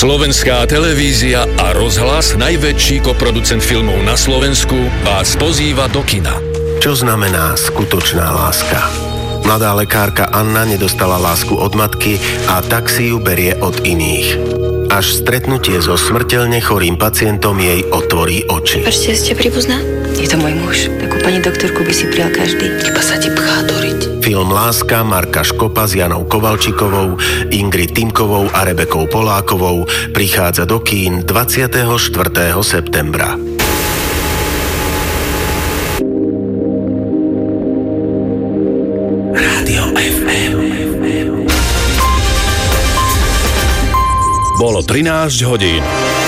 Slovenská televízia a rozhlas, najväčší koproducent filmov na Slovensku, vás pozýva do kina. Čo znamená skutočná láska? Mladá lekárka Anna nedostala lásku od matky a tak si ju berie od iných. Až stretnutie so smrteľne chorým pacientom jej otvorí oči. Ešte ste príbuzná? Je to môj muž. Takú pani doktorku by si prijal každý. Iba sa ti pchá doriť. Film Láska Marka Škopa s Janou Kovalčikovou, Ingrid Týmkovou a Rebekou Polákovou prichádza do kín 24. septembra. Bolo 13 hodín.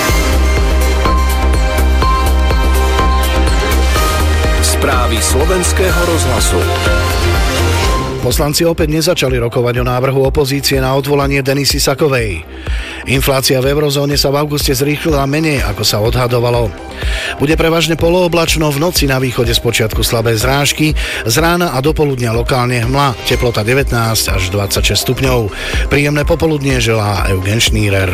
Správy slovenského rozhlasu. Poslanci opäť nezačali rokovať o návrhu opozície na odvolanie Denisy Sakovej. Inflácia v eurozóne sa v auguste zrýchlila menej, ako sa odhadovalo. Bude prevažne polooblačno, v noci na východe spočiatku slabé zrážky, z rána a dopoludnia lokálne hmla, teplota 19 až 26 stupňov. Príjemné popoludnie želá Eugen Šnírer.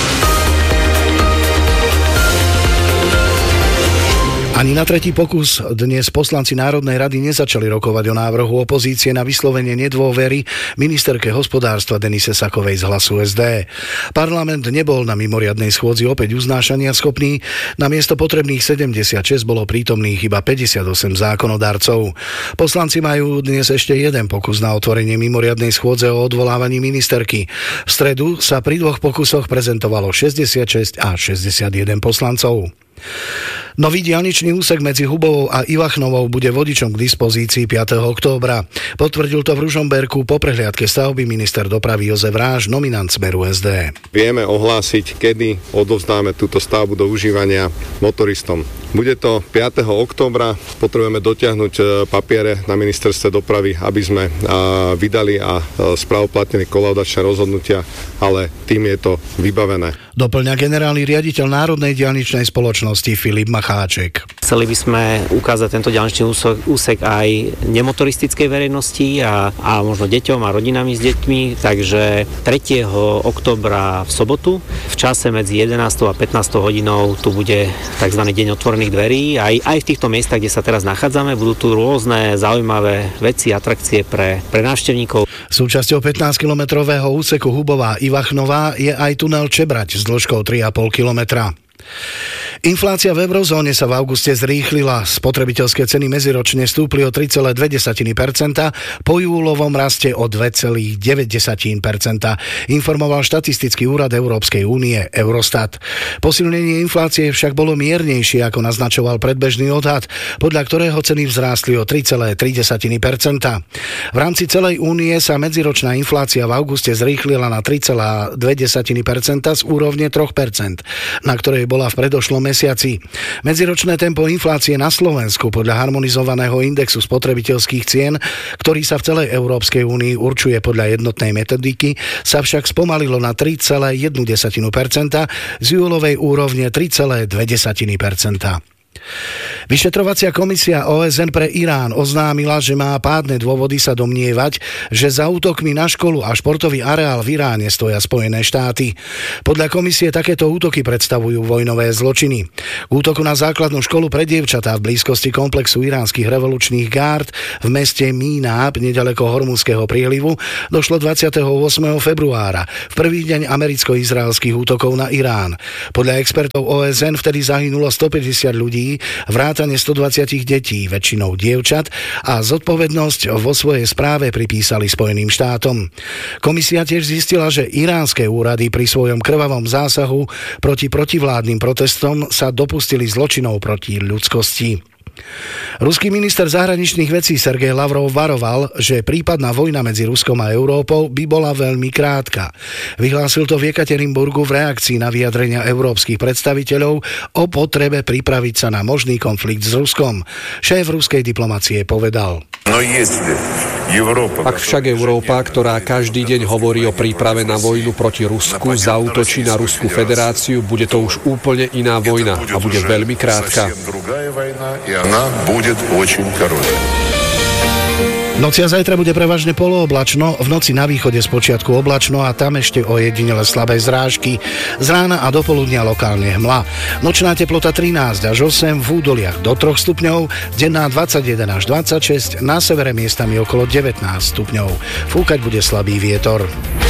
Ani na tretí pokus dnes poslanci Národnej rady nezačali rokovať o návrhu opozície na vyslovenie nedôvery ministerke hospodárstva Denise Sakovej z Hlasu SD. Parlament nebol na mimoriadnej schôdzi opäť uznášania schopný, namiesto potrebných 76 bolo prítomných iba 58 zákonodarcov. Poslanci majú dnes ešte jeden pokus na otvorenie mimoriadnej schôdze o odvolávaní ministerky. V stredu sa pri dvoch pokusoch prezentovalo 66 a 61 poslancov. Nový diaľničný úsek medzi Hubovou a Ivachnovou bude vodičom k dispozícii 5. októbra. Potvrdil to v Ružomberku po prehliadke stavby minister dopravy Jozef Ráš, nominant Smeru SD. Vieme ohlásiť, kedy odovzdáme túto stavbu do užívania motoristom. Bude to 5. októbra, potrebujeme dotiahnuť papiere na ministerstve dopravy, aby sme vydali a spravoplatnili kolaudačné rozhodnutia, ale tým je to vybavené. Doplňa generálny riaditeľ Národnej diaľničnej spoločnosti Filip Macháček. Chceli by sme ukázať tento diaľničný úsek aj nemotoristickej verejnosti a možno deťom a rodinami s deťmi, takže 3. októbra v sobotu v čase medzi 11. a 15. hodinou tu bude tzv. Deň otvorených dverí. Aj v týchto miestach, kde sa teraz nachádzame, budú tu rôzne zaujímavé veci, atrakcie pre návštevníkov. Súčasťou 15-kilometrového úseku Hubová-Ivachnová je aj tunel Čebrať s dĺžkou 3,5 kilometra. Inflácia v eurozóne sa v auguste zrýchlila. Spotrebiteľské ceny medziročne stúpli o 3,2%, po júlovom raste o 2,9%, informoval štatistický úrad Európskej únie Eurostat. Posilnenie inflácie však bolo miernejšie, ako naznačoval predbežný odhad, podľa ktorého ceny vzrástli o 3,3%. V rámci celej únie sa medziročná inflácia v auguste zrýchlila na 3,2% z úrovne 3%, na ktorej bola v predošlom mesiaci. Medziročné tempo inflácie na Slovensku podľa harmonizovaného indexu spotrebiteľských cien, ktorý sa v celej Európskej únii určuje podľa jednotnej metodiky, sa však spomalilo na 3,1% z júlovej úrovne 3,2%. Vyšetrovacia komisia OSN pre Irán oznámila, že má pádne dôvody sa domnievať, že za útokmi na školu a športový areál v Iráne stoja Spojené štáty. Podľa komisie takéto útoky predstavujú vojnové zločiny. K útoku na základnú školu pre dievčatá v blízkosti komplexu iránskych revolučných gárd v meste Mínáb nedaleko Hormuzského prílivu došlo 28. februára, v prvý deň americko-izraelských útokov na Irán. Podľa expertov OSN vtedy zahynulo 150 ľudí, vrátane 120 detí, väčšinou dievčat, a zodpovednosť vo svojej správe pripísali Spojeným štátom. Komisia tiež zistila, že iránske úrady pri svojom krvavom zásahu proti protivládnym protestom sa dopustili zločinov proti ľudskosti. Ruský minister zahraničných vecí Sergej Lavrov varoval, že prípadná vojna medzi Ruskom a Európou by bola veľmi krátka. Vyhlásil to v Jekaterinburgu v reakcii na vyjadrenia európskych predstaviteľov o potrebe pripraviť sa na možný konflikt s Ruskom. Šéf ruskej diplomacie povedal: Ak však Európa, ktorá každý deň hovorí o príprave na vojnu proti Rusku, zaútočí na Ruskú federáciu, bude to už úplne iná vojna a bude veľmi krátka. Noci a zajtra bude prevažne polooblačno, v noci na východe spočiatku oblačno a tam ešte ojedinele slabé zrážky. Z rána a do poludnia lokálne hmla. Nočná teplota 13 až 8, v údoliach do 3 stupňov, denná 21 až 26, na severe miestami okolo 19 stupňov. Fúkať bude slabý vietor.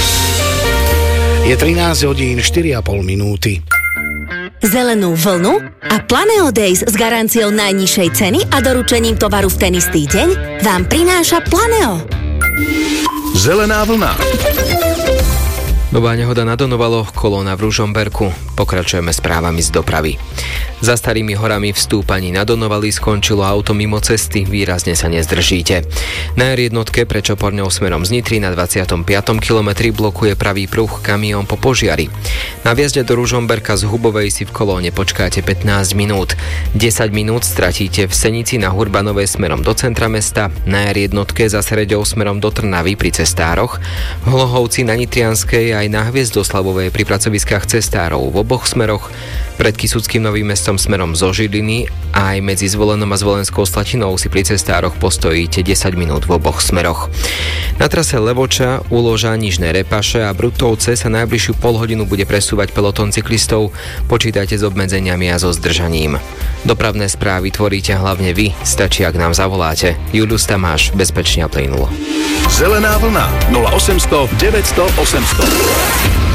Je 13 hodín 4,5 minúty. Zelenú vlnu a Planeo Days s garanciou najnižšej ceny a doručením tovaru v ten istý deň vám prináša Planeo. Zelená vlna. Nová nehoda na Donovaloch, kolóna v Ružomberku. Pokračujeme správami z dopravy. Za Starými horami v stúpaní na Donovali skončilo auto mimo cesty, výrazne sa nezdržíte. Na R1 pre Čoporňou smerom z Nitry na 25. kilometri blokuje pravý pruh kamión po požiari. Na vjazde do Ružomberka z Hubovej si v kolóne počkáte 15 minút. 10 minút stratíte v Senici na Hurbanovej smerom do centra mesta, na R1 za Sereďou smerom do Trnavy pri cestároch, v Hlohovci na Nitrianskej aj na Hviezdoslavovej pri pracoviskách cestárov v oboch smeroch, pred Kysuckým Novým Mestom smerom zo Žiliny a aj medzi Zvolenom a Zvolenskou Slatinou si pri cestároch postojíte 10 minút v oboch smeroch. Na trase Levoča, Úloža, Nižné Repaše a Brutovce sa najbližšiu polhodinu bude presúvať pelotón cyklistov. Počítajte s obmedzeniami a so zdržaním. Dopravné správy tvoríte hlavne vy, stačí, ak nám zavoláte. Julius Tamáš, bezpečne a plynulo. Zelená vlna 0800 900 800.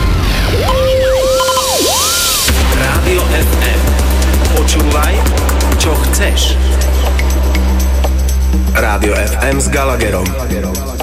Rádio FM. Počúvaj, čo chceš. Rádio FM s Gallagherom.